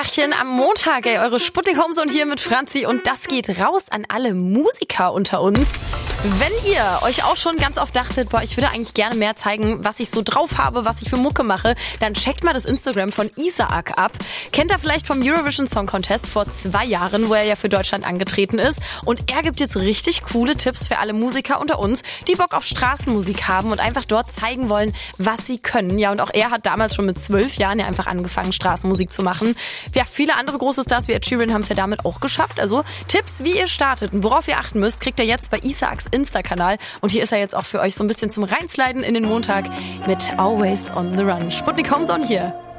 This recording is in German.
Tachchen am Montag, ey, eure Sputnik Homezone hier mit Franzi und das geht raus an alle Musiker unter uns. Wenn ihr euch auch schon ganz oft dachtet, boah, ich würde eigentlich gerne mehr zeigen, was ich so drauf habe, was ich für Mucke mache, dann checkt mal das Instagram von Isaac ab. Kennt ihr vielleicht vom Eurovision Song Contest vor 2 Jahren, wo er ja für Deutschland angetreten ist. Und er gibt jetzt richtig coole Tipps für alle Musiker unter uns, die Bock auf Straßenmusik haben und einfach dort zeigen wollen, was sie können. Ja, und auch er hat damals schon mit 12 Jahren ja einfach angefangen, Straßenmusik zu machen. Ja, viele andere große Stars wie Ed Sheeran haben es ja damit auch geschafft. Also Tipps, wie ihr startet und worauf ihr achten müsst, kriegt ihr jetzt bei Isaacs Insta-Kanal. Und hier ist er jetzt auch für euch so ein bisschen zum Reinsliden in den Montag mit Always on the Run. Sputnik Homezone hier.